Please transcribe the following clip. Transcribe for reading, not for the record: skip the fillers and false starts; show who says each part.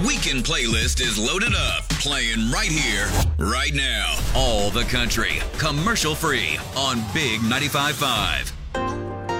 Speaker 1: weekend playlist is loaded up, playing right here, right now. All the country, commercial free on Big 95.5.